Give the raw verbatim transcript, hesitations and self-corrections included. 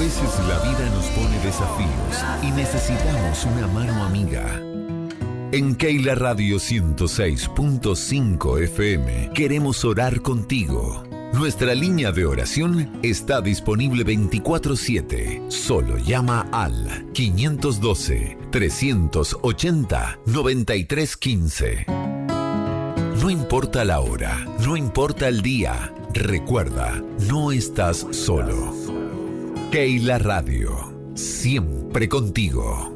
veces la vida nos pone desafíos y necesitamos una mano amiga. En Keila Radio ciento seis punto cinco F M queremos orar contigo. Nuestra línea de oración está disponible veinticuatro siete. Solo llama al quinientos doce, trescientos ochenta, noventa y tres quince. No importa la hora, no importa el día, recuerda, no estás solo. Keila Radio, siempre contigo.